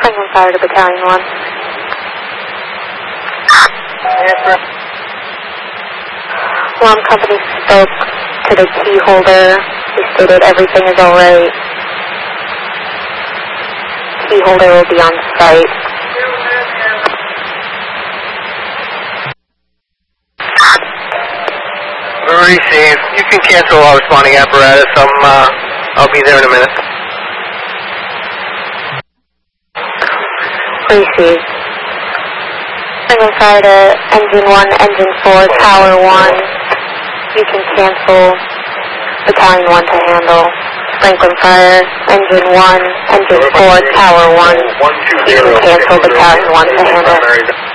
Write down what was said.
Franklin Fire to Battalion 1. Alarm company spoke to the key holder. He stated everything is alright. Key holder will be on site. Receive. You can cancel all responding apparatus. I'll be there in a minute. Receive. Franklin Fire to Engine 1, Engine 4, Tower 1. You can cancel Battalion 1 to handle. Franklin Fire, Engine 1, Engine 4, Tower 1. You can cancel Battalion 1 to handle.